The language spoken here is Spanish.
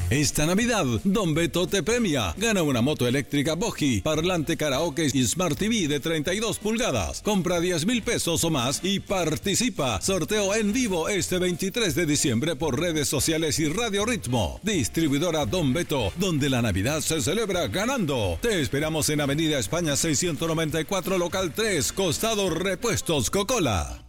Esta Navidad, Don Beto te premia. Gana una moto eléctrica Boji, parlante karaoke y Smart TV de 32 pulgadas. Compra 10,000 pesos o más y participa. Sorteo en vivo este 23 de diciembre por redes sociales y Radio Ritmo. Distribuidora Don Beto, donde la Navidad se celebra ganando. Te esperamos en Avenida España 694, local 3, costado Repuestos Cocola.